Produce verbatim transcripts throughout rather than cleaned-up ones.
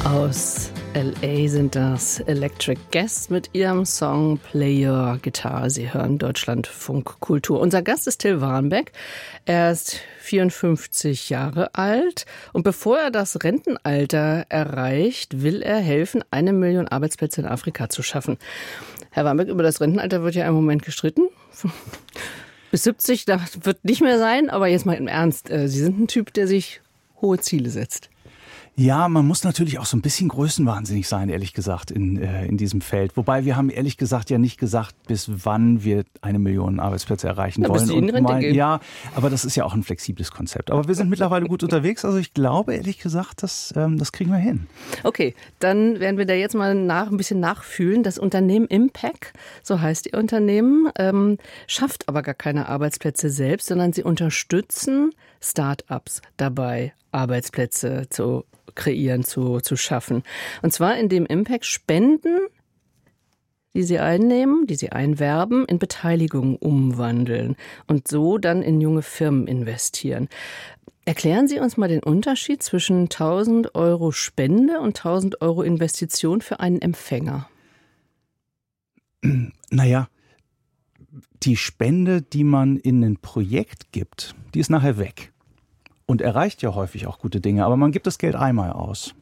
Aus L A sind das Electric Guests mit ihrem Song Play Your Guitar. Sie hören Deutschlandfunk Kultur. Unser Gast ist Till Warnbeck. Er ist vierundfünfzig Jahre alt und bevor er das Rentenalter erreicht, will er helfen, eine Million Arbeitsplätze in Afrika zu schaffen. Herr Warnbeck, über das Rentenalter wird ja im Moment gestritten. Bis siebzig, das wird nicht mehr sein, aber jetzt mal im Ernst. Sie sind ein Typ, der sich hohe Ziele setzt. Ja, man muss natürlich auch so ein bisschen größenwahnsinnig sein, ehrlich gesagt, in, äh, in diesem Feld. Wobei wir haben ehrlich gesagt ja nicht gesagt, bis wann wir eine Million Arbeitsplätze erreichen ja, wollen. Bis die in Rente gehen. Ja, aber das ist ja auch ein flexibles Konzept. Aber wir sind mittlerweile gut unterwegs. Also ich glaube, ehrlich gesagt, das, ähm, das kriegen wir hin. Okay, dann werden wir da jetzt mal nach, ein bisschen nachfühlen. Das Unternehmen Impact, so heißt Ihr Unternehmen, ähm, schafft aber gar keine Arbeitsplätze selbst, sondern sie unterstützen Start-ups dabei, Arbeitsplätze zu kreieren, zu, zu schaffen. Und zwar indem Impact Spenden, die sie einnehmen, die sie einwerben, in Beteiligung umwandeln und so dann in junge Firmen investieren. Erklären Sie uns mal den Unterschied zwischen tausend Euro Spende und tausend Euro Investition für einen Empfänger. Naja, die Spende, die man in ein Projekt gibt, die ist nachher weg. Und erreicht ja häufig auch gute Dinge, aber man gibt das Geld einmal aus.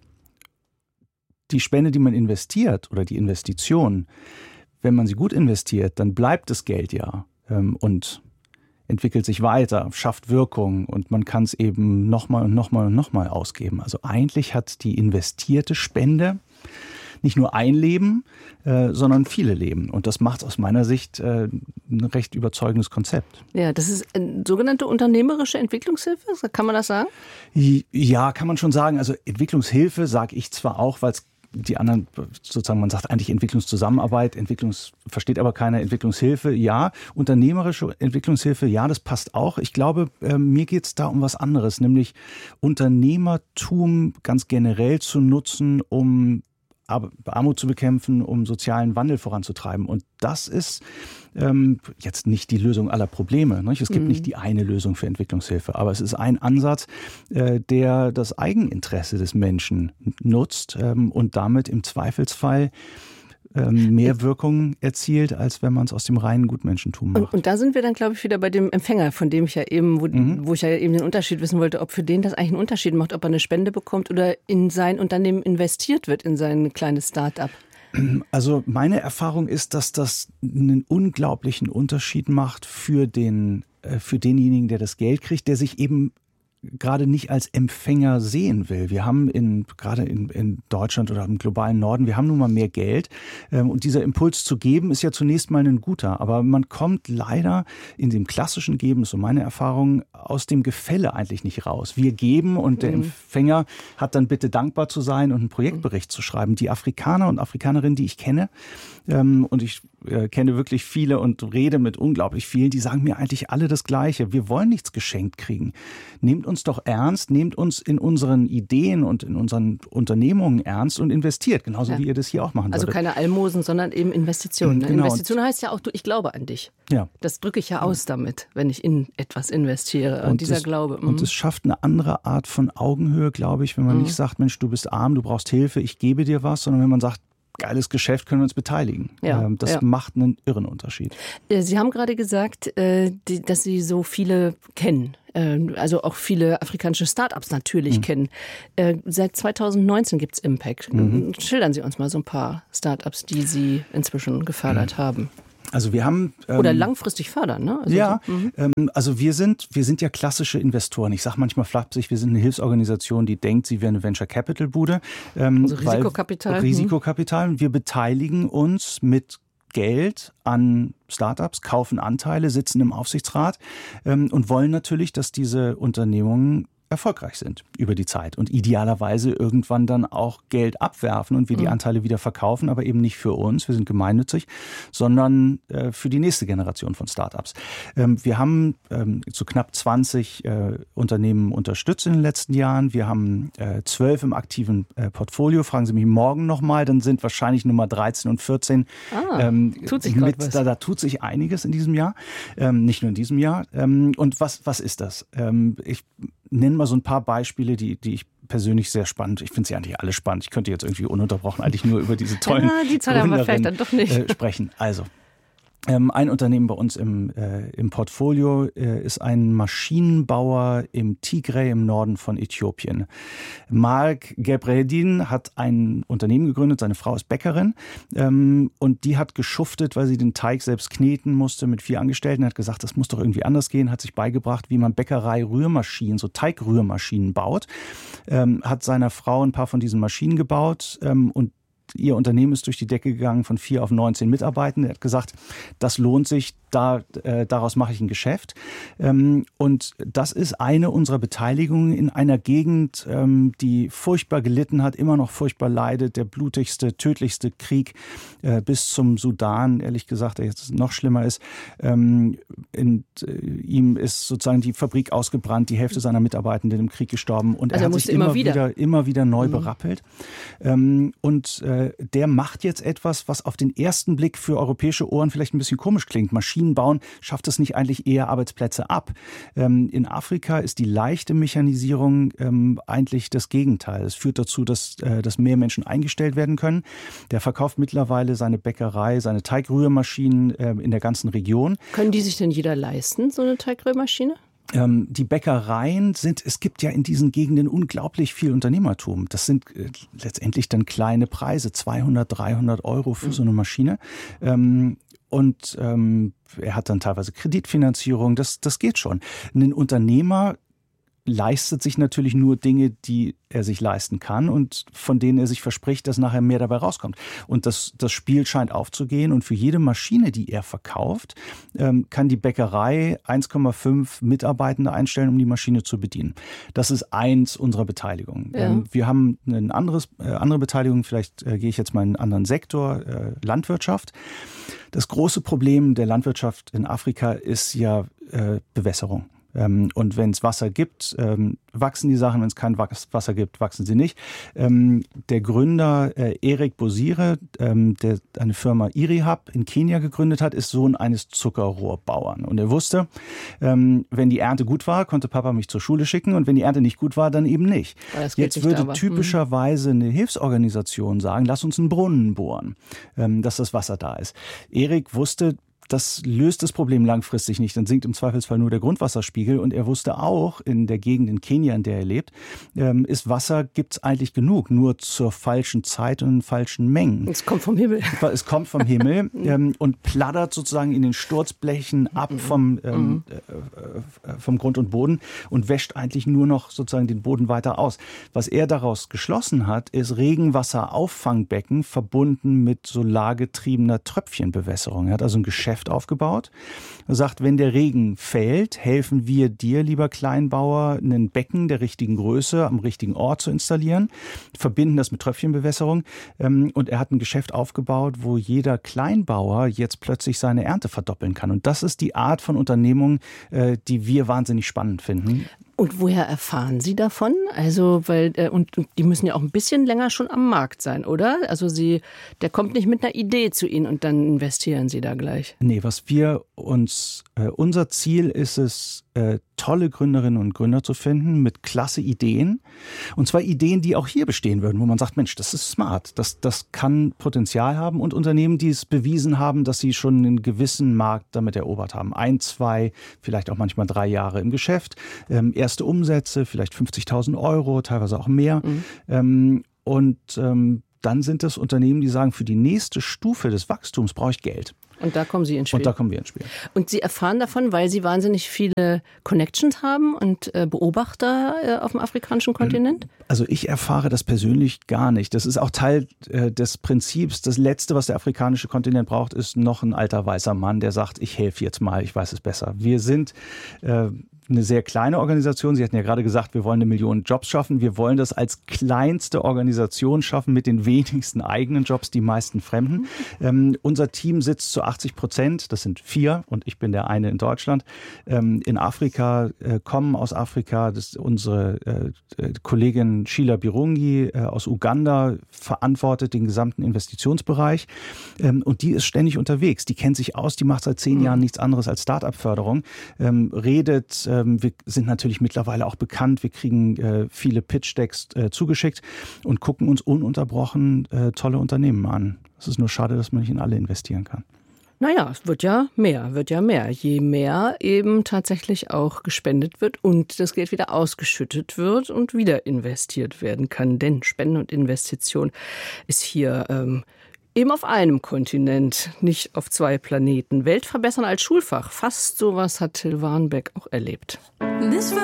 Die Spende, die man investiert oder die Investition, wenn man sie gut investiert, dann bleibt das Geld ja ähm, und entwickelt sich weiter, schafft Wirkung und man kann es eben nochmal und nochmal und nochmal ausgeben. Also eigentlich hat die investierte Spende nicht nur ein Leben, äh, sondern viele Leben. Und das macht aus meiner Sicht äh, ein recht überzeugendes Konzept. Ja, das ist eine sogenannte unternehmerische Entwicklungshilfe, kann man das sagen? Ja, kann man schon sagen. Also Entwicklungshilfe sage ich zwar auch, weil es die anderen sozusagen, man sagt eigentlich Entwicklungszusammenarbeit, Entwicklungs, versteht aber keiner Entwicklungshilfe. Ja, unternehmerische Entwicklungshilfe, ja, das passt auch. Ich glaube, äh, mir geht es da um was anderes, nämlich Unternehmertum ganz generell zu nutzen, um Armut zu bekämpfen, um sozialen Wandel voranzutreiben. Und das ist ähm, jetzt nicht die Lösung aller Probleme. Nicht? Es gibt mhm. nicht die eine Lösung für Entwicklungshilfe, aber es ist ein Ansatz, äh, der das Eigeninteresse des Menschen nutzt ähm, und damit im Zweifelsfall mehr Wirkung erzielt, als wenn man es aus dem reinen Gutmenschentum macht. Und, und da sind wir dann, glaube ich, wieder bei dem Empfänger, von dem ich ja eben, wo, mhm. wo ich ja eben den Unterschied wissen wollte, ob für den das eigentlich einen Unterschied macht, ob er eine Spende bekommt oder in sein Unternehmen investiert wird, in sein kleines Start-up. Also meine Erfahrung ist, dass das einen unglaublichen Unterschied macht für den, für denjenigen, der das Geld kriegt, der sich eben gerade nicht als Empfänger sehen will. Wir haben in, gerade in, in Deutschland oder im globalen Norden, wir haben nun mal mehr Geld. Ähm, und dieser Impuls zu geben ist ja zunächst mal ein guter. Aber man kommt leider in dem klassischen Geben, so meine Erfahrung, aus dem Gefälle eigentlich nicht raus. Wir geben und der mhm. Empfänger hat dann bitte dankbar zu sein und einen Projektbericht mhm. zu schreiben. Die Afrikaner und Afrikanerinnen, die ich kenne, ähm, und ich äh, kenne wirklich viele und rede mit unglaublich vielen, die sagen mir eigentlich alle das Gleiche. Wir wollen nichts geschenkt kriegen. Nehmt uns doch ernst, nehmt uns in unseren Ideen und in unseren Unternehmungen ernst und investiert, genauso ja. wie ihr das hier auch machen Also würdet. keine Almosen, sondern eben Investitionen. Genau. Investition heißt ja auch, du, ich glaube an dich. Ja. Das drücke ich ja aus damit, wenn ich in etwas investiere. Und, und dieser es, Glaube. Mm. Und es schafft eine andere Art von Augenhöhe, glaube ich, wenn man mm. nicht sagt, Mensch, du bist arm, du brauchst Hilfe, ich gebe dir was, sondern wenn man sagt, geiles Geschäft, können wir uns beteiligen. Ja, das ja. macht einen irren Unterschied. Sie haben gerade gesagt, dass Sie so viele kennen. Also auch viele afrikanische Start-ups natürlich mhm. kennen. Seit zweitausendneunzehn gibt es Impact. Mhm. Schildern Sie uns mal so ein paar Start-ups, die Sie inzwischen gefördert mhm. haben. Also wir haben ähm, oder langfristig fördern, ne? Also ja, so, mhm. ähm, also wir sind wir sind ja klassische Investoren. Ich sage manchmal flapsig, wir sind eine Hilfsorganisation, die denkt, sie wäre eine Venture Capital Bude. Ähm, also Risikokapital. Weil, Risikokapital. Wir beteiligen uns mit Geld an Startups, kaufen Anteile, sitzen im Aufsichtsrat ähm, und wollen natürlich, dass diese Unternehmungen erfolgreich sind über die Zeit und idealerweise irgendwann dann auch Geld abwerfen und wir die Anteile wieder verkaufen, aber eben nicht für uns, wir sind gemeinnützig, sondern äh, für die nächste Generation von Startups. Ähm, wir haben ähm, so knapp zwanzig äh, Unternehmen unterstützt in den letzten Jahren. Wir haben äh, zwölf im aktiven äh, Portfolio. Fragen Sie mich morgen nochmal, dann sind wahrscheinlich Nummer dreizehn und vierzehn. Ah, ähm, tut sich mit, was. Da, da tut sich einiges in diesem Jahr, ähm, nicht nur in diesem Jahr. Ähm, und was, was ist das? Ähm, ich nenne mal so ein paar Beispiele, die, die ich persönlich sehr spannend. Ich finde sie eigentlich alle spannend. Ich könnte jetzt irgendwie ununterbrochen eigentlich nur über diese tollen ja, die Zahl haben wir vielleicht dann doch nicht. Äh, sprechen. Also, ähm, ein Unternehmen bei uns im, äh, im Portfolio äh, ist ein Maschinenbauer im Tigray im Norden von Äthiopien. Mark Gebreedin hat ein Unternehmen gegründet, seine Frau ist Bäckerin ähm, und die hat geschuftet, weil sie den Teig selbst kneten musste mit vier Angestellten. Hat gesagt, das muss doch irgendwie anders gehen, hat sich beigebracht, wie man Bäckerei-Rührmaschinen, so Teigrührmaschinen baut. Ähm, hat seiner Frau ein paar von diesen Maschinen gebaut ähm, und ihr Unternehmen ist durch die Decke gegangen von vier auf neunzehn Mitarbeitende. Er hat gesagt, das lohnt sich, da, äh, daraus mache ich ein Geschäft. Ähm, und das ist eine unserer Beteiligungen in einer Gegend, ähm, die furchtbar gelitten hat, immer noch furchtbar leidet. Der blutigste, tödlichste Krieg äh, bis zum Sudan, ehrlich gesagt, der jetzt noch schlimmer ist. Ähm, in, äh, ihm ist sozusagen die Fabrik ausgebrannt, die Hälfte seiner Mitarbeitenden im Krieg gestorben. Und also er hat sich immer wieder. wieder, immer wieder neu mhm. berappelt. Ähm, und äh, der macht jetzt etwas, was auf den ersten Blick für europäische Ohren vielleicht ein bisschen komisch klingt. Maschinen bauen, schafft es nicht eigentlich eher Arbeitsplätze ab? Ähm, in Afrika ist die leichte Mechanisierung ähm, eigentlich das Gegenteil. Es führt dazu, dass, äh, dass mehr Menschen eingestellt werden können. Der verkauft mittlerweile seine Bäckerei, seine Teigrührmaschinen äh, in der ganzen Region. Können die sich denn jeder leisten, so eine Teigrührmaschine? Ähm, die Bäckereien sind, es gibt ja in diesen Gegenden unglaublich viel Unternehmertum. Das sind äh, letztendlich dann kleine Preise, zweihundert, dreihundert Euro für mhm. so eine Maschine. Ähm, und ähm, er hat dann teilweise Kreditfinanzierung, das, das geht schon. Ein Unternehmer leistet sich natürlich nur Dinge, die er sich leisten kann und von denen er sich verspricht, dass nachher mehr dabei rauskommt. Und das, das Spiel scheint aufzugehen und für jede Maschine, die er verkauft, ähm, kann die Bäckerei eins Komma fünf Mitarbeitende einstellen, um die Maschine zu bedienen. Das ist eins unserer Beteiligungen. Ja. Ähm, wir haben eine anderes, äh, andere Beteiligung, vielleicht äh, gehe ich jetzt mal in einen anderen Sektor, äh, Landwirtschaft. Das große Problem der Landwirtschaft in Afrika ist ja äh, Bewässerung. Und wenn es Wasser gibt, ähm, wachsen die Sachen. Wenn es kein Wasser gibt, wachsen sie nicht. Ähm, der Gründer äh, Eric Bosire, ähm, der eine Firma Irihab in Kenia gegründet hat, ist Sohn eines Zuckerrohrbauern. Und er wusste, ähm, wenn die Ernte gut war, konnte Papa mich zur Schule schicken. Und wenn die Ernte nicht gut war, dann eben nicht. Jetzt nicht würde aber. typischerweise eine Hilfsorganisation sagen, lass uns einen Brunnen bohren, ähm, dass das Wasser da ist. Eric wusste, das löst das Problem langfristig nicht. Dann sinkt im Zweifelsfall nur der Grundwasserspiegel. Und er wusste auch, in der Gegend in Kenia, in der er lebt, ähm, ist Wasser, gibt es eigentlich genug, nur zur falschen Zeit und in falschen Mengen. Es kommt vom Himmel. Es kommt vom Himmel ähm, und plattert sozusagen in den Sturzblechen ab vom, ähm, äh, vom Grund und Boden und wäscht eigentlich nur noch sozusagen den Boden weiter aus. Was er daraus geschlossen hat, ist Regenwasserauffangbecken verbunden mit solargetriebener Tröpfchenbewässerung. Er hat also ein Geschäft aufgebaut. Er sagt, wenn der Regen fällt, helfen wir dir, lieber Kleinbauer, ein Becken der richtigen Größe am richtigen Ort zu installieren, verbinden das mit Tröpfchenbewässerung. Und er hat ein Geschäft aufgebaut, wo jeder Kleinbauer jetzt plötzlich seine Ernte verdoppeln kann. Und das ist die Art von Unternehmung, die wir wahnsinnig spannend finden. Und woher erfahren Sie davon? Also, weil, äh, und, und die müssen ja auch ein bisschen länger schon am Markt sein, oder? Also Sie, der kommt nicht mit einer Idee zu Ihnen und dann investieren Sie da gleich. Nee, was wir uns, äh, unser Ziel ist es, äh, tolle Gründerinnen und Gründer zu finden mit klasse Ideen. Und zwar Ideen, die auch hier bestehen würden, wo man sagt, Mensch, das ist smart, das, das kann Potenzial haben. Und Unternehmen, die es bewiesen haben, dass sie schon einen gewissen Markt damit erobert haben. Ein, zwei, vielleicht auch manchmal drei Jahre im Geschäft. Ähm, erste Umsätze, vielleicht fünfzigtausend Euro, teilweise auch mehr. Mhm. Ähm, und ähm, dann sind es Unternehmen, die sagen, für die nächste Stufe des Wachstums brauche ich Geld. Und da kommen Sie ins Spiel. Und da kommen wir ins Spiel. Und Sie erfahren davon, weil Sie wahnsinnig viele Connections haben und äh, Beobachter äh, auf dem afrikanischen Kontinent? Also ich erfahre das persönlich gar nicht. Das ist auch Teil äh, des Prinzips. Das Letzte, was der afrikanische Kontinent braucht, ist noch ein alter weißer Mann, der sagt, ich helfe jetzt mal, ich weiß es besser. Wir sind äh, eine sehr kleine Organisation. Sie hatten ja gerade gesagt, wir wollen eine Million Jobs schaffen. Wir wollen das als kleinste Organisation schaffen mit den wenigsten eigenen Jobs, die meisten Fremden. Ähm, unser Team sitzt zu achtzig Prozent, das sind vier und ich bin der eine in Deutschland, ähm, in Afrika, äh, kommen aus Afrika. Das ist unsere äh, Kollegin Sheila Birungi äh, aus Uganda, verantwortet den gesamten Investitionsbereich ähm, und die ist ständig unterwegs. Die kennt sich aus, die macht seit zehn mhm. Jahren nichts anderes als Start-up-Förderung, ähm, redet äh, Ähm, wir sind natürlich mittlerweile auch bekannt. Wir kriegen äh, viele Pitch-Decks äh, zugeschickt und gucken uns ununterbrochen äh, tolle Unternehmen an. Es ist nur schade, dass man nicht in alle investieren kann. Naja, es wird ja mehr, wird ja mehr. Je mehr eben tatsächlich auch gespendet wird und das Geld wieder ausgeschüttet wird und wieder investiert werden kann. Denn Spenden und Investition ist hier ähm, eben auf einem Kontinent, nicht auf zwei Planeten. Welt verbessern als Schulfach. Fast sowas hat Till Warnbeck auch erlebt.